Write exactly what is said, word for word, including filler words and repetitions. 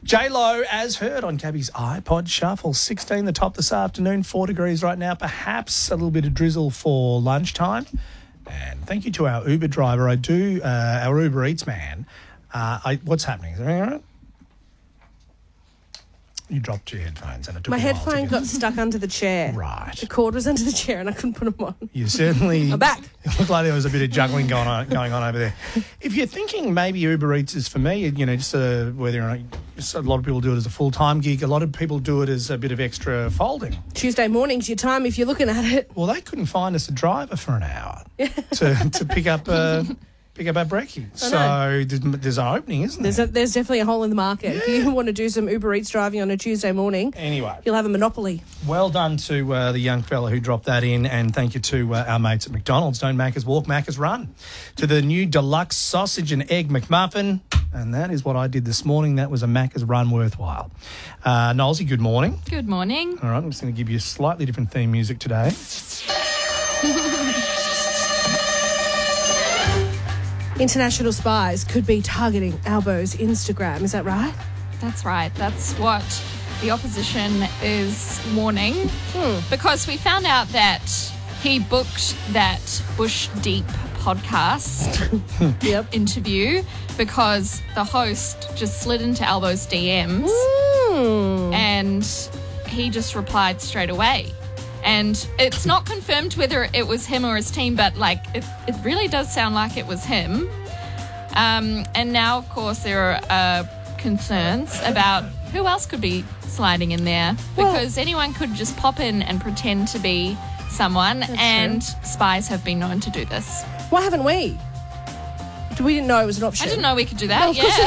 J-Lo, as heard on Gabby's iPod Shuffle, sixteen the top this afternoon, four degrees right now, perhaps a little bit of drizzle for lunchtime. And thank you to our Uber driver. I do, uh, our Uber Eats man. Uh, I, what's happening? Is everything all right? You dropped your headphones and it took My a while headphone to got stuck under the chair. Right. The cord was under the chair and I couldn't put them on. You certainly... I'm back. It looked like there was a bit of juggling going on going on over there. If you're thinking maybe Uber Eats is for me, you know, just uh, whether or not... Just a lot of people do it as a full-time gig. A lot of people do it as a bit of extra folding. Tuesday morning's your time if you're looking at it. Well, they couldn't find us a driver for an hour to, to pick up... Uh, Pick up our brekkie. So there's, there's an opening, isn't there's there? A, there's definitely a hole in the market. Yeah. If you want to do some Uber Eats driving on a Tuesday morning, anyway, you'll have a monopoly. Well done to uh, the young fella who dropped that in, and thank you to uh, our mates at McDonald's. Don't Macca's walk, Macca's run. To the new deluxe sausage and egg McMuffin, and that is what I did this morning. That was a Macca's run worthwhile. Uh, Nolsey, good morning. Good morning. All right, I'm just going to give you slightly different theme music today. International spies could be targeting Albo's Instagram. Is that right? That's right. That's what the opposition is warning. Hmm. Because we found out that he booked that Bush Deep podcast Yep. interview because the host just slid into Albo's D Ms Hmm. and he just replied straight away. And it's not confirmed whether it was him or his team, but, like, it, it really does sound like it was him. Um, and now, of course, there are uh, concerns about who else could be sliding in there because Well, anyone could just pop in and pretend to be someone, and true. spies have been known to do this. Why haven't we? We didn't know it was an option. I didn't know we could do that. No, of course yeah.